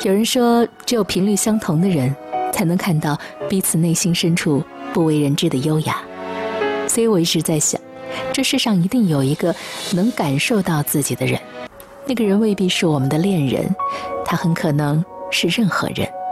有人说，只有频率相同的人，才能看到彼此内心深处不为人知的优雅。所以我一直在想，这世上一定有一个能感受到自己的人，那个人未必是我们的恋人，他很可能是任何人。